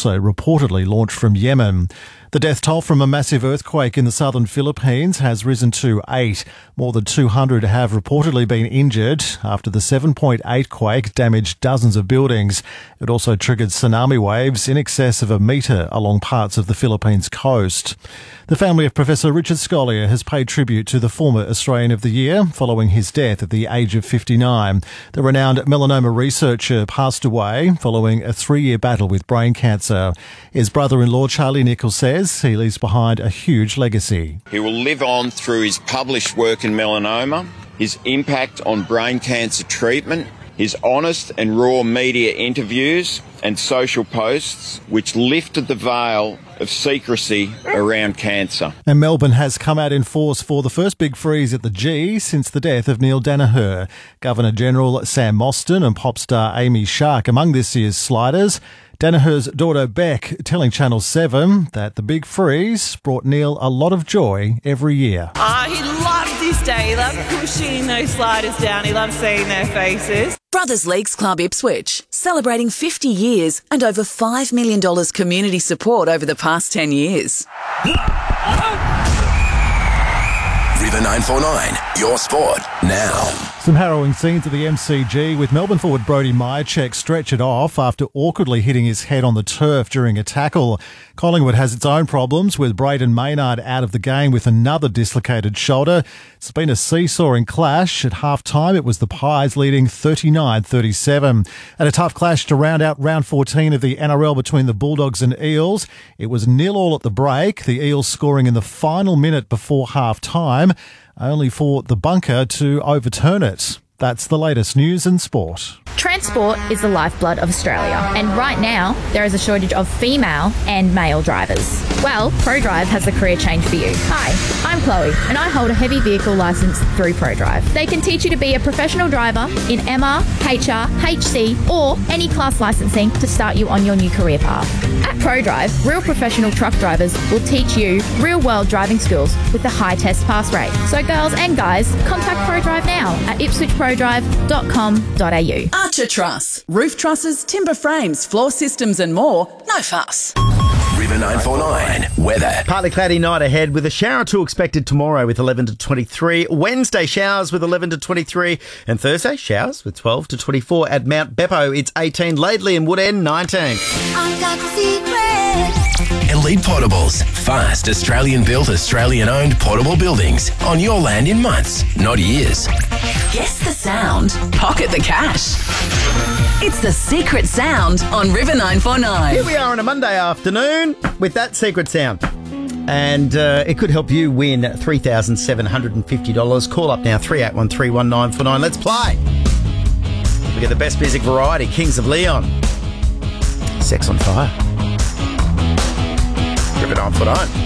also reportedly launched from Yemen. The death toll from a massive earthquake in the southern Philippines has risen to 8. More than 200 have reportedly been injured after the 7.8 quake damaged dozens of buildings. It also triggered tsunami waves in excess of a metre along parts of the Philippines coast. The family of Professor Richard Scolyer has paid tribute to the former Australian of the Year following his death at the age of 59. The renowned melanoma researcher passed away following a 3-year battle with brain cancer. His brother-in-law Charlie Nichols says he leaves behind a huge legacy. He will live on through his published work in melanoma, his impact on brain cancer treatment, his honest and raw media interviews and social posts which lifted the veil of secrecy around cancer. And Melbourne has come out in force for the first big freeze at the G since the death of Neil Daniher. Governor-General Sam Mostyn and pop star Amy Shark among this year's sliders. Daniher's daughter Beck telling Channel 7 that the big freeze brought Neil a lot of joy every year. He loved this day. He loved pushing those sliders down. He loved seeing their faces. Brothers Leagues Club Ipswich, celebrating 50 years and over $5 million community support over the past 10 years. River 949, your sport now. Some harrowing scenes at the MCG with Melbourne forward Brody Myercheck stretch it off after awkwardly hitting his head on the turf during a tackle. Collingwood has its own problems with Braden Maynard out of the game with another dislocated shoulder. It's been a seesawing clash. At half-time, it was the Pies leading 39-37. And a tough clash to round out round 14 of the NRL between the Bulldogs and Eels. It was 0-0 at the break, the Eels scoring in the final minute before half-time, only for the bunker to overturn it. That's the latest news and sport. Transport is the lifeblood of Australia, and right now there is a shortage of female and male drivers. Well, ProDrive has the career change for you. Hi, I'm Chloe, and I hold a heavy vehicle licence through ProDrive. They can teach you to be a professional driver in MR, HR, HC, or any class licensing to start you on your new career path. At ProDrive, real professional truck drivers will teach you real-world driving skills with a high test pass rate. So girls and guys, contact ProDrive now at ipswichprodrive.com.au. Archer Truss, roof trusses, timber frames, floor systems and more. No fuss. River 949, weather. Partly cloudy night ahead with a shower or two expected tomorrow with 11 to 23. Wednesday, showers with 11 to 23. And Thursday, showers with 12 to 24. At Mount Beppo, it's 18. Laidley and Woodend, 19. Elite Portables. Fast, Australian-built, Australian-owned portable buildings. On your land in months, not years. Guess the sound. Pocket the cash. It's the secret sound on River 949. Here we are on a Monday afternoon with that secret sound. And it could help you win $3,750. Call up now, 38131949. Let's play. We get the best music variety, Kings of Leon. Sex on Fire. River 949.